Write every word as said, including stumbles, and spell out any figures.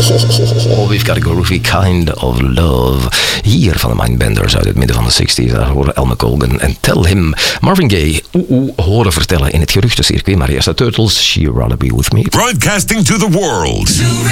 Oh, we've got a groovy kind of love. Hier van de Mindbenders uit het midden van de zestig. Daar horen Elmer Colgan en Tell Him. Marvin Gaye, oeh, oeh, horen vertellen in het geruchtencircuit. Maar eerst de Turtles, She Rather Be With Me. Broadcasting to the world.